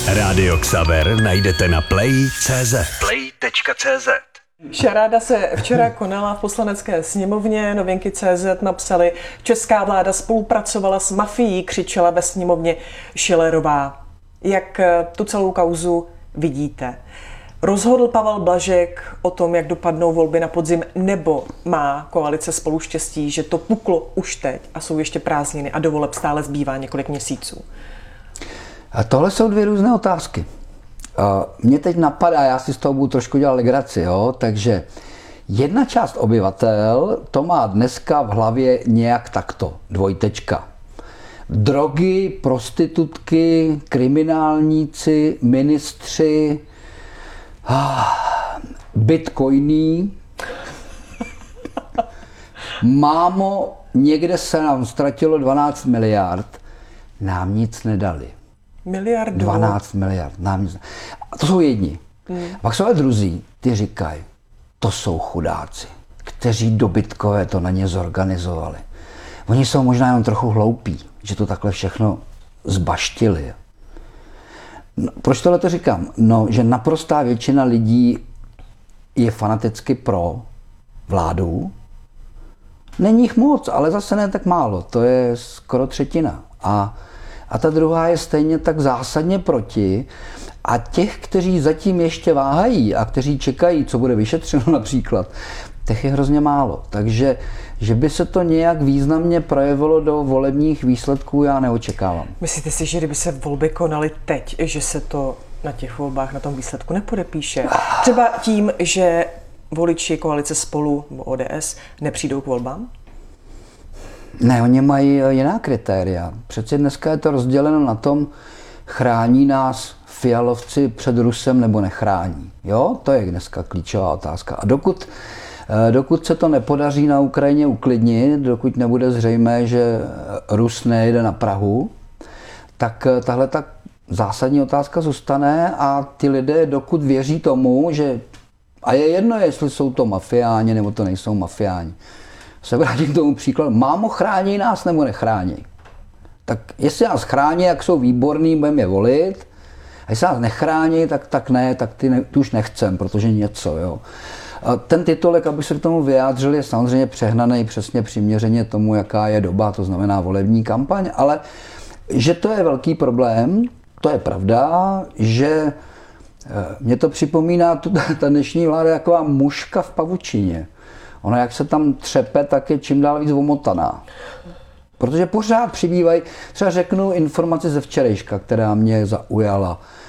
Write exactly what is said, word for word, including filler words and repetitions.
Rádio Xaver najdete na play tečka cé zet. play tečka cé zet. Šaráda se včera konala v Poslanecké sněmovně. Novinky tečka cé zet napsali: česká vláda spolupracovala s mafií, křičela ve sněmovně Schillerová. Jak tu celou kauzu vidíte? Rozhodl Pavel Blažek o tom, jak dopadnou volby na podzim, nebo má koalice Spolu štěstí, že to puklo už teď a jsou ještě prázdniny a do voleb stále zbývá několik měsíců? A tohle jsou dvě různé otázky. Mně teď napadá, já si z toho budu trošku dělat legraci, jo? Takže jedna část obyvatel to má dneska v hlavě nějak takto, dvojtečka. Drogy, prostitutky, kriminálníci, ministři, bitcoiny. Mámo, někde se nám ztratilo dvanáct miliard, nám nic nedali. Miliardů? dvanáct miliard, nám nic nedali. A to jsou jedni. Hmm. Pak jsou ale druzí, ty říkají, to jsou chudáci, kteří dobytkové to na ně zorganizovali. Oni jsou možná jenom trochu hloupí, že to takhle všechno zbaštili. No, proč tohle to říkám? No, že naprostá většina lidí je fanaticky pro vládu. Není jich moc, ale zase ne tak málo. To je skoro třetina. A, a ta druhá je stejně tak zásadně proti. A těch, kteří zatím ještě váhají a kteří čekají, co bude vyšetřeno například, těch je hrozně málo. Takže, že by se to nějak významně projevilo do volebních výsledků, já neočekávám. Myslíte si, že kdyby se volby konaly teď, že se to na těch volbách, na tom výsledku nepodepíše? Třeba tím, že voliči koalice Spolu nebo O D S nepřijdou k volbám? Ne, oni mají jiná kritéria. Přece dneska je to rozděleno na tom, chrání nás Fialovci před Rusem nebo nechrání. Jo, to je dneska klíčová otázka. A dokud Dokud se to nepodaří na Ukrajině uklidnit, dokud nebude zřejmé, že Rus nejde na Prahu, tak tahle ta zásadní otázka zůstane a ty lidé, dokud věří tomu, že a je jedno, jestli jsou to mafiáni nebo to nejsou mafiáni. Se vrátím k tomu příkladu. Mámo, chrání nás nebo nechrání? Tak jestli nás chrání, jak jsou výborní, budeme je volit. A jestli nás nechrání, tak, tak ne, tak ty, ne, ty už nechcem, protože něco, jo. Ten titulek, aby se k tomu vyjádřili, je samozřejmě přehnaný přesně přiměřeně tomu, jaká je doba, to znamená volební kampaň, ale že to je velký problém, to je pravda, že mě to připomíná, ta dnešní vláda je taková muška v pavučině. Ona, jak se tam třepe, tak je čím dál víc omotaná. Protože pořád přibývají, třeba řeknu informaci ze včerejška, která mě zaujala.